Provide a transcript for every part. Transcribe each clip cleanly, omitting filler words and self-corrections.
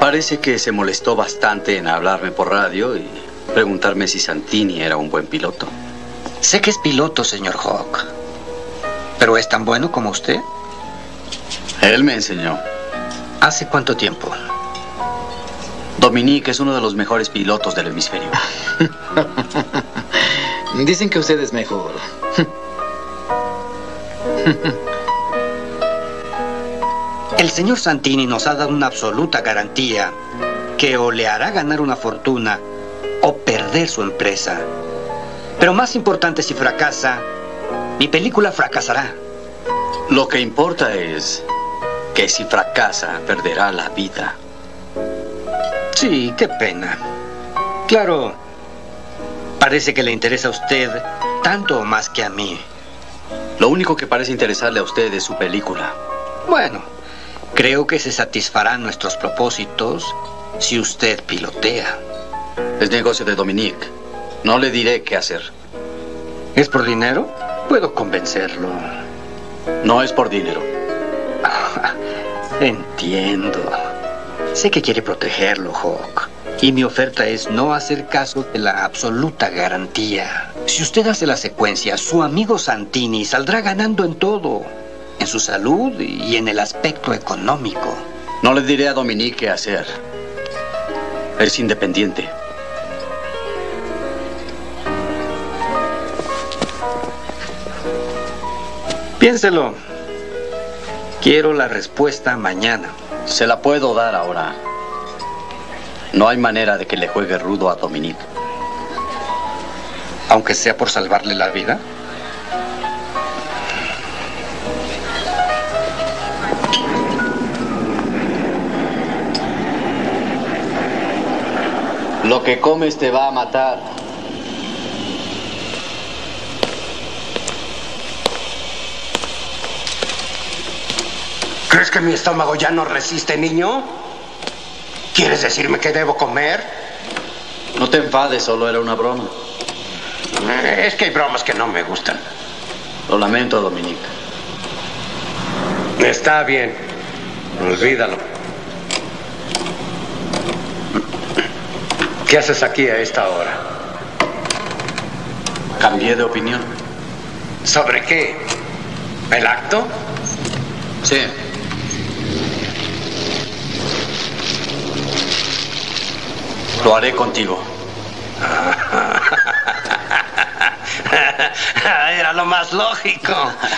Parece que se molestó bastante en hablarme por radio y preguntarme si Santini era un buen piloto. Sé que es piloto, señor Hawk. ¿Pero es tan bueno como usted? Él me enseñó. ¿Hace cuánto tiempo? Dominique es uno de los mejores pilotos del hemisferio. Dicen que usted es mejor. El señor Santini nos ha dado una absoluta garantía que o le hará ganar una fortuna o perder su empresa. Pero más importante, si fracasa, mi película fracasará. Lo que importa es que si fracasa, perderá la vida. Sí, qué pena. Claro, parece que le interesa a usted tanto o más que a mí. Lo único que parece interesarle a usted es su película. Bueno, creo que se satisfarán nuestros propósitos si usted pilotea. Es negocio de Dominique. No le diré qué hacer. ¿Es por dinero? Puedo convencerlo. No es por dinero. Entiendo. Sé que quiere protegerlo, Hawk. Y mi oferta es no hacer caso de la absoluta garantía. Si usted hace la secuencia, su amigo Santini saldrá ganando en todo. En su salud y en el aspecto económico. No le diré a Dominique qué hacer. Es independiente. Piénselo. Quiero la respuesta mañana. Se la puedo dar ahora. No hay manera de que le juegue rudo a Dominique. Aunque sea por salvarle la vida. Lo que comes te va a matar. ¿Crees que mi estómago ya no resiste, niño? ¿Quieres decirme qué debo comer? No te enfades, solo era una broma. Es que hay bromas que no me gustan. Lo lamento, Dominique. Está bien. Olvídalo. ¿Qué haces aquí a esta hora? Cambié de opinión. ¿Sobre qué? ¿El acto? Sí. Lo haré contigo. Era lo más lógico.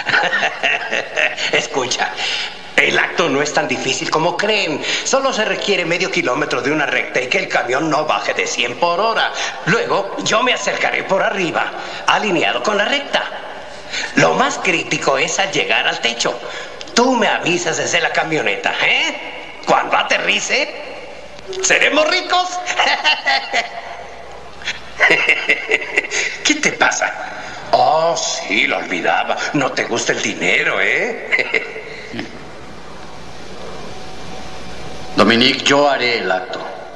Escucha, el acto no es tan difícil como creen. Solo se requiere medio kilómetro de una recta y que el camión no baje de 100 por hora. Luego, yo me acercaré por arriba, alineado con la recta. Lo más crítico es al llegar al techo. Tú me avisas desde la camioneta, ¿eh? Cuando aterrice, ¿seremos ricos? ¿Qué te pasa? Oh, sí, lo olvidaba. No te gusta el dinero, ¿eh? Dominique, yo haré el acto.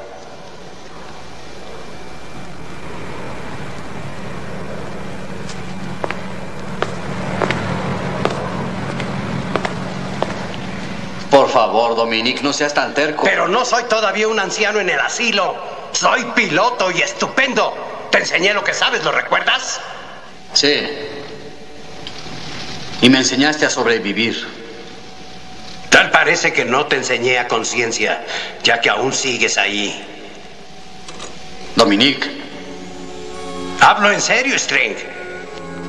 Por favor, Dominique, no seas tan terco. Pero no soy todavía un anciano en el asilo. Soy piloto y estupendo. Te enseñé lo que sabes, ¿lo recuerdas? Sí. Y me enseñaste a sobrevivir. Tal parece que no te enseñé a conciencia, ya que aún sigues ahí. Dominique. Hablo en serio, String.